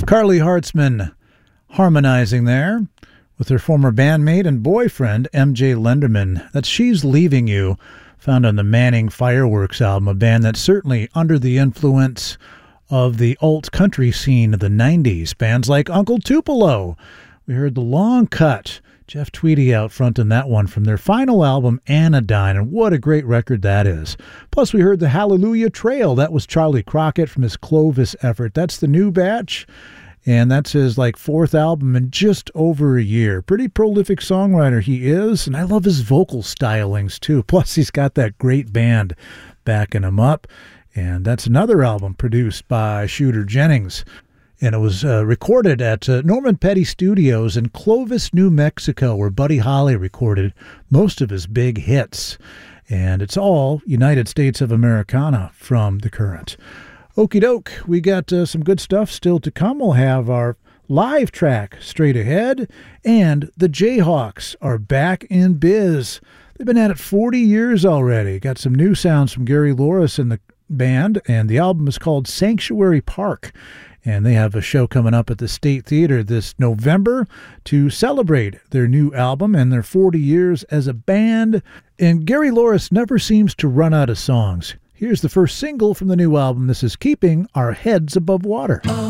Carly Hartzman harmonizing there with her former bandmate and boyfriend, MJ Lenderman. That's She's Leaving You, found on the Manning Fireworks album, a band that's certainly under the influence of the alt country scene of the 90s. Bands like Uncle Tupelo. We heard The Long Cut, Jeff Tweedy out front in that one from their final album, Anodyne, and what a great record that is. Plus, we heard the Hallelujah Trail. That was Charlie Crockett from his Clovis effort. That's the new batch, and that's his fourth album in just over a year. Pretty prolific songwriter he is, and I love his vocal stylings too. Plus, he's got that great band backing him up, and that's another album produced by Shooter Jennings. And it was recorded at Norman Petty Studios in Clovis, New Mexico, where Buddy Holly recorded most of his big hits. And it's all United States of Americana from The Current. Okie doke, we got some good stuff still to come. We'll have our live track straight ahead, and the Jayhawks are back in biz. They've been at it 40 years already. Got some new sounds from Gary Loris and the band, and the album is called Sanctuary Park. And they have a show coming up at the State Theater this November to celebrate their new album and their 40 years as a band. And Gary Loris never seems to run out of songs. Here's the first single from the new album. This is Keeping Our Heads Above Water.